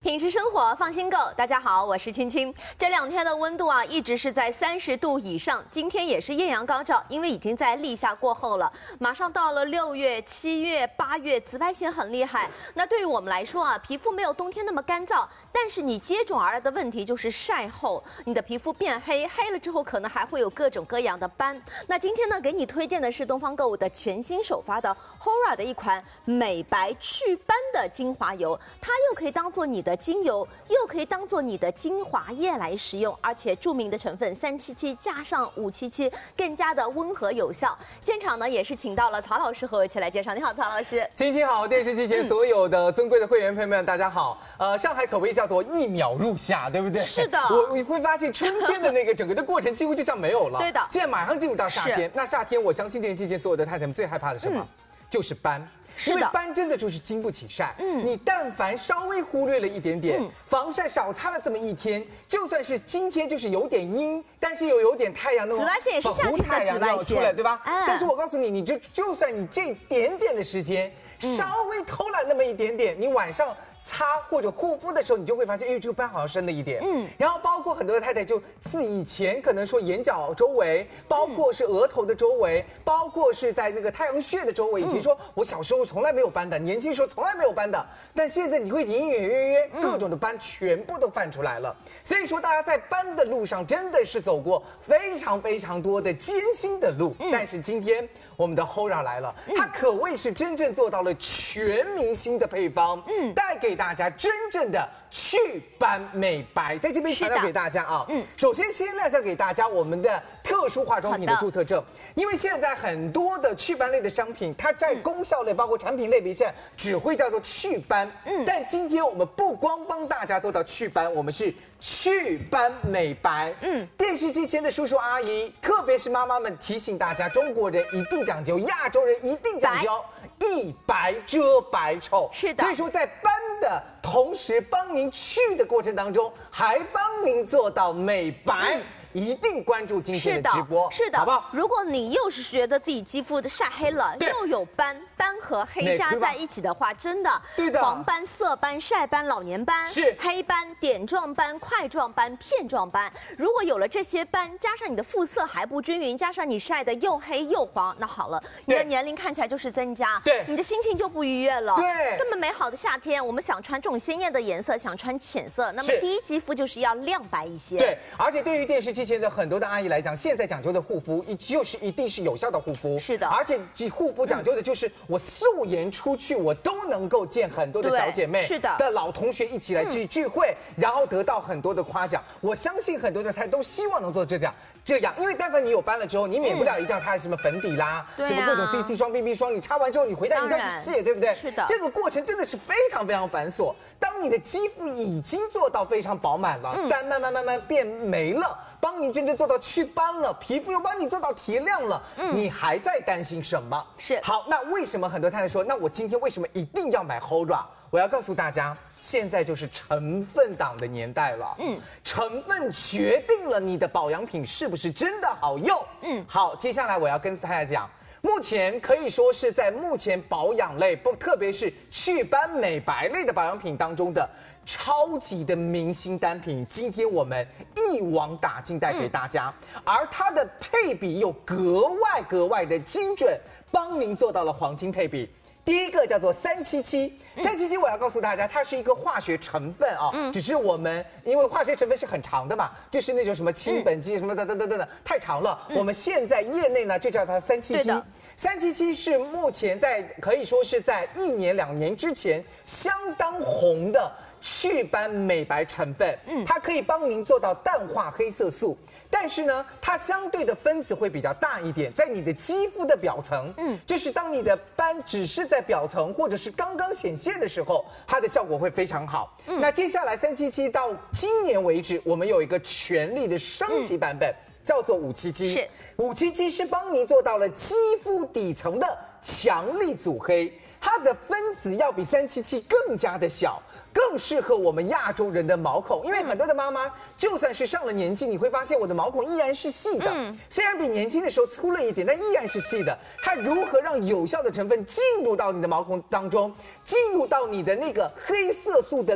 品质生活，放心购。大家好，我是青青。这2天的温度啊，一直是在30度以上。今天也是艳阳高照，因为已经在立夏过后了，马上到了6月、7月、8月，紫外线很厉害。那对于我们来说啊，皮肤没有冬天那么干燥，但是你接踵而来的问题就是晒后，你的皮肤变黑，黑了之后可能还会有各种各样的斑。那今天呢，给你推荐的是东方购物的全新首发的 HORA 的一款美白祛斑的精华油，它又可以当做你的精油，又可以当做你的精华液来使用，而且著名的成分377加上577，更加的温和有效。现场呢也是请到了曹老师和我一起来介绍。你好，曹老师。 青青好，电视机前所有的尊贵的会员朋友们，大家好。上海可谓叫做1秒入夏，对不对？ 是的。 你会发现春天的那个整个的过程几乎就像没有了。 对的。 现在马上进入到夏天，那夏天我相信电视机前所有的太太们最害怕的是什么？就是斑。因为斑真的就是经不起晒，你但凡稍微忽略了一点点，防晒少擦了这么一天，就算是今天就是有点阴，但是又有点太阳那种紫外线也是夏天的太阳要出来，对吧？但是我告诉你，就算你这点点的时间，稍微偷懒那么一点点，你晚上擦或者护肤的时候，你就会发现，哎，这个斑好像深了一点。然后包括很多的太太就自以前可能说眼角周围，包括是额头的周围，包括是在那个太阳穴的周围，以及说我小时候从来没有斑的，年轻时候从来没有斑的，但现在你会隐隐约约各种的斑全部都泛出来了。所以说大家在斑的路上真的是走过非常非常多的艰辛的路，但是今天我们的 HORA 来了，它可谓是真正做到了全明星的配方，带给大家真正的祛斑美白。在这边强调给大家啊，首先先亮相给大家我们的特殊化妆品的注册证，因为现在很多的祛斑类的商品，它在功效类包括产品类别上只会叫做祛斑，但今天我们不光帮大家做到祛斑，我们是祛斑美白。电视机前的叔叔阿姨，特别是妈妈们提醒大家，中国人一定讲究，亚洲人一定讲究一白遮百丑。 是的。 所以说在斑的同时帮您去的过程当中，还帮您做到美白。一定关注今天的直播， 是的， 好不好？ 如果你又是觉得自己肌肤的晒黑了，又有斑和黑加在一起的话，真的， 对的， 黄斑、色斑、晒斑、老年斑、 是黑斑、点状斑、块状斑、片状斑。如果有了这些斑，加上你的肤色还不均匀，加上你晒得又黑又黄，那好了，你的年龄看起来就是增加， 对， 你的心情就不愉悦了。 对， 这么美好的夏天，我们想穿这种鲜艳的颜色，想穿浅色，那么第一肌肤就是要亮白一些。 对，而且对于电视机前的很多的阿姨来讲，现在讲究的护肤就是一定是有效的护肤， 是的， 而且护肤讲究的就是我素颜出去，我都能够见很多的小姐妹， 是的， 老同学一起来聚会，然后得到很多的夸奖。我相信很多的她都希望能做这样，因为但凡你有斑了之后，你免不了一定要擦什么粉底啦，什么各种 CC 霜、BB 霜，你擦完之后你回家一定要去卸，对不对？ 是的， 这个过程真的是非常非常繁琐。当你的肌肤已经做到非常饱满了，但慢慢变没了。帮你真正做到祛斑了，皮肤又帮你做到提亮了，你还在担心什么？ 是好，那为什么很多太太说，那我今天为什么一定要买 HORA？ 我要告诉大家，现在就是成分党的年代了，成分决定了你的保养品是不是真的好用。好，接下来我要跟大家讲。目前可以说是在目前保养类，特别是祛斑美白类的保养品当中的超级的明星单品，今天我们一网打尽带给大家，而它的配比又格外的精准，帮您做到了黄金配比。第一个叫做377，377我要告诉大家，它是一个化学成分啊，只是我们因为化学成分是很长的嘛，就是那种什么氢苯基什么等，太长了。我们现在业内呢就叫它377，377是目前可以说是在1年2年之前相当红的祛斑美白成分，它可以帮您做到淡化黑色素。但是呢，它相对的分子会比较大一点，在你的肌肤的表层，就是当你的斑只是在表层或者是刚刚显现的时候，它的效果会非常好。那接下来377到今年为止，我们有一个全力的升级版本，叫做577。是577是帮你做到了肌肤底层的强力阻黑。它的分子要比377更加的小，更适合我们亚洲人的毛孔。因为很多的妈妈，就算是上了年纪，你会发现我的毛孔依然是细的，虽然比年轻的时候粗了一点，但依然是细的。它如何让有效的成分进入到你的毛孔当中，进入到你的那个黑色素的根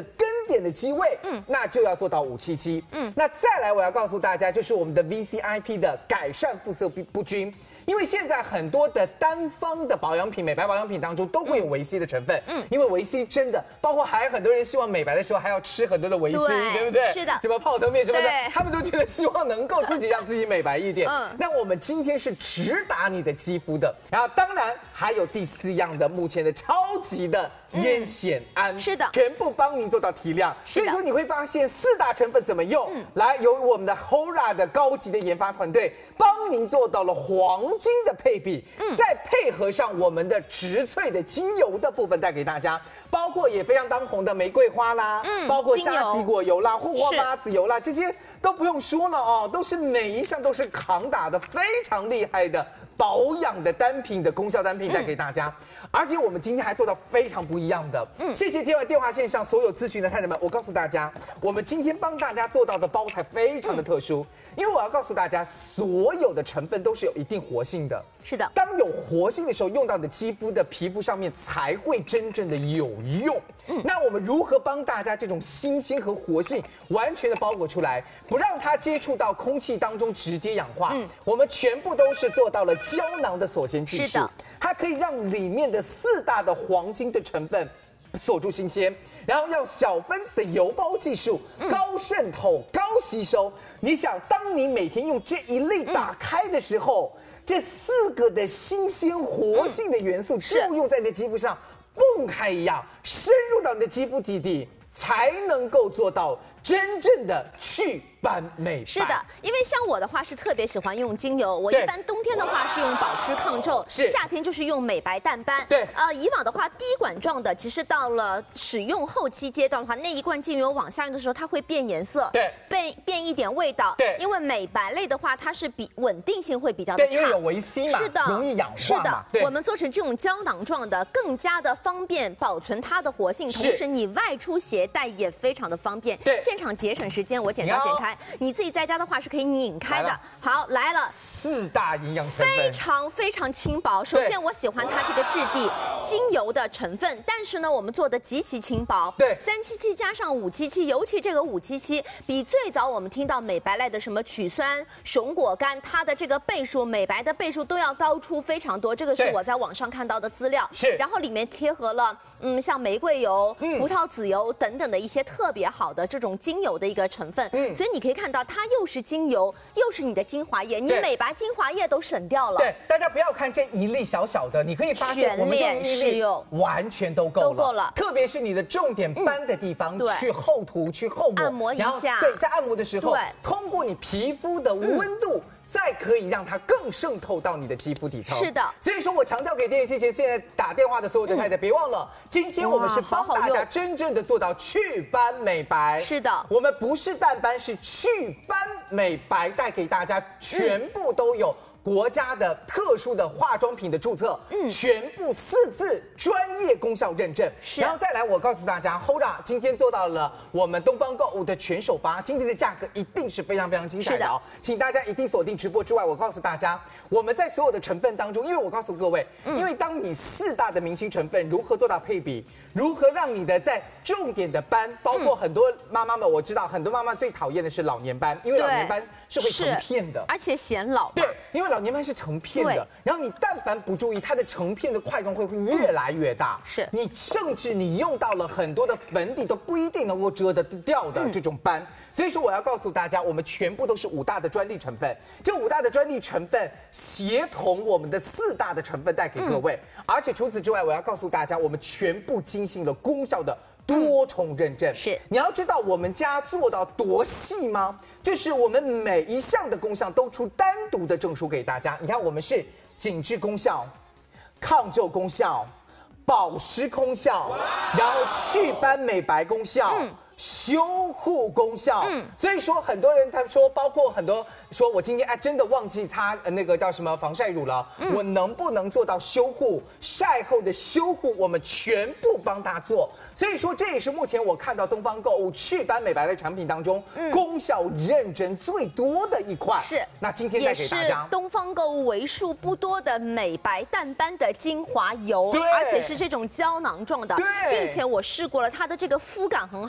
点的机位，那就要做到577。那再来我要告诉大家，就是我们的 VCIP 的改善肤色不均。因为现在很多的单方的保养品、美白保养品当中都会有维 C 的成分，因为维 C 真的，包括还有很多人希望美白的时候还要吃很多的维 C， 对不对？ 是的， 什么泡腾面什么的，他们都觉得希望能够自己让自己美白一点。那我们今天是直达你的肌肤的，然后当然还有第4样的目前的超级的烟酰胺， 是的， 全部帮您做到提亮。所以说你会发现4大成分怎么用，来由我们的 HORA 的高级的研发团队帮您做到了黄金的配比，再配合上我们的植萃的精油的部分带给大家，包括也非常当红的玫瑰花啦，包括沙棘果油啦、霍霍巴籽油啦，这些都不用说了哦，都是每一项都是扛打的非常厉害的保养的单品的功效单品带给大家，而且我们今天还做到非常不一样的，谢谢电话线上所有咨询的太太们，我告诉大家，我们今天帮大家做到的包材非常的特殊，因为我要告诉大家，所有的成分都是有一定活性的。 是的， 当有活性的时候，用到的肌肤的皮肤上面才会真正的有用。那我们如何帮大家这种新鲜和活性完全的包裹出来，不让它接触到空气当中直接氧化？我们全部都是做到了胶囊的锁鲜技术，它可以让里面的4大的黄金的成分锁住新鲜，然后用小分子的油包技术，高渗透、高吸收。你想，当你每天用这一粒打开的时候，这4个的新鲜活性的元素注入在你的肌肤上，蹦开一样，深入到你的肌肤底底，才能够做到真正的祛斑美白。 是的，因为像我的话是特别喜欢用精油，我一般冬天的话是用保湿抗皱，夏天就是用美白淡斑。 对， 以往的话滴管状的，其实到了使用后期阶段的话，那一罐精油往下用的时候，它会变颜色， 对， 变一点味道。 对， 因为美白类的话，它是比稳定性会比较的差， 对，因为有维 C 嘛， 是的， 容易氧化是嘛。 的，我们做成这种胶囊状的，更加的方便保存它的活性，同时你外出携带也非常的方便。 对， 现场节省时间，我剪刀剪开，你自己在家的话是可以拧开的。好，来了 4大营养成分， 非常非常轻薄。首先我喜欢它这个质地，精油的成分，但是呢，我们做的极其轻薄。 对 ，377加上577，尤其这个577比最早我们听到美白类的什么曲酸、熊果苷，它的这个倍数，美白的倍数都要高出非常多。这个是我在网上看到的资料。 是， 然后里面贴合了。像玫瑰油、葡萄籽油等等的一些特别好的这种精油的一个成分，所以你可以看到它又是精油，又是你的精华液，你美白精华液都省掉了。 对，大家不要看这一粒小小的，你可以发现我们这一粒完全都够了，特别是你的重点斑的地方，去厚涂、去厚抹， 按摩一下。 对，在按摩的时候，通过你皮肤的温度。再可以让它更渗透到你的肌肤底层。 是的， 所以说我强调给电视机前现在打电话的所有的太太，别忘了，今天我们是帮大家真正的做到祛斑美白。 是的， 我们不是淡斑，是祛斑美白，带给大家全部都有。国家的特殊的化妆品的注册，全部4字专业功效认证。然后再来，我告诉大家 ，HORA 今天做到了我们东方购物的全首发，今天的价格一定是非常非常精彩的哦，请大家一定锁定直播之外，我告诉大家，我们在所有的成分当中，因为我告诉各位，因为当你4大的明星成分如何做到配比，如何让你的在重点的斑，包括很多妈妈们，我知道很多妈妈最讨厌的是老年斑，因为老年斑是会成片的， 而且显老。 对，因为老年斑是成片的，然后你但凡不注意，它的成片的块状会越来越大。 是， 你甚至你用到了很多的粉底都不一定能够遮得掉的这种斑。所以说我要告诉大家，我们全部都是5大的专利成分，这5大的专利成分协同我们的4大的成分带给各位，而且除此之外，我要告诉大家，我们全部精心了功效的多重认证。 是， 你要知道我们家做到多细吗？就是我们每一项的功效都出单独的证书给大家。你看，我们是紧致功效、抗皱功效、保湿功效，然后祛斑美白功效。修护功效，所以说很多人他说，包括很多说我今天真的忘记擦那个叫什么防晒乳了，我能不能做到修护晒后的修护？我们全部帮他做。所以说这也是目前我看到东方购物祛斑美白类产品当中，功效认证最多的一款。 是， 那今天带给大家东方购物为数不多的美白淡斑的精华油，而且是这种胶囊状的，并且我试过了，它的这个肤感很好。 对。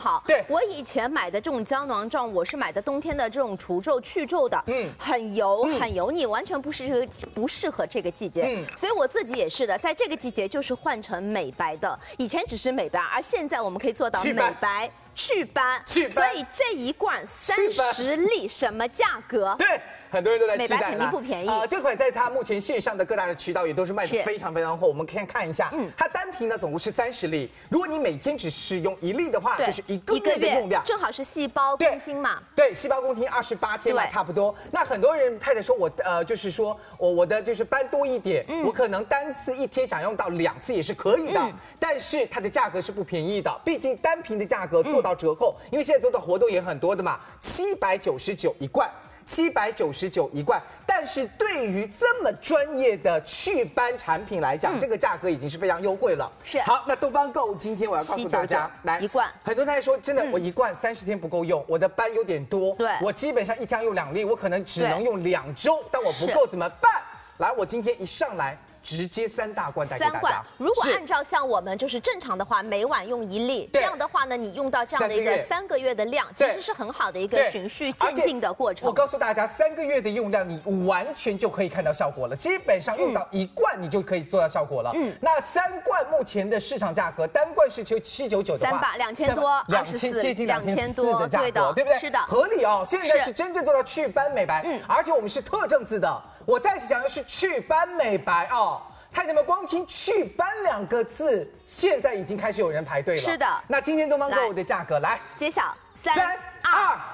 我以前买的这种胶囊状，我是买的冬天的这种除皱去皱的，很油很油腻，完全不适合这个季节。所以我自己也是的，在这个季节就是换成美白的，以前只是美白，而现在我们可以做到美白。祛斑，所以这一罐30粒什么价格？ 对，很多人都在期待了。 美白肯定不便宜。 这款在它目前线上的各大的渠道也都是卖的非常非常火。我们可以看一下，它单瓶呢总共是30粒，如果你每天只使用1粒的话，就是1个月的用量， 正好是细胞更新嘛。 对，细胞更新28天嘛，差不多。那很多人太太说就是说我的就是斑多一点，我可能单次1天想用到2次也是可以的，但是它的价格是不便宜的，毕竟单瓶的价格做到折扣，因为现在做的活动也很多的嘛，799一罐。799一罐，但是对于这么专业的祛斑产品来讲，这个价格已经是非常优惠了。 是。 好，那东方购今天我要告诉大家，来一罐， 很多人在说，真的，我一罐30天不够用，我的斑有点多， 对， 我基本上1天用2粒，我可能只能用2周，但我不够怎么办？来，我今天一上来。直接3大罐带给大家。 如果按照像我们就是正常的话，每晚用1粒，这样的话呢，你用到这样的一个3个月的量，其实是很好的一个循序渐进的过程。 我告诉大家，3个月的用量，你完全就可以看到效果了。基本上用到1罐，你就可以做到效果了。那3罐目前的市场价格，单罐是799的话 ，2000多，2000 接近2400的价格，对不对？ 是的， 合理哦。现在是真正做到祛斑美白，而且我们是特证字的。我再次讲的是祛斑美白哦。太太们光听祛斑2个字，现在已经开始有人排队了。 是的， 那今天东方购物的价格来揭晓，3、2。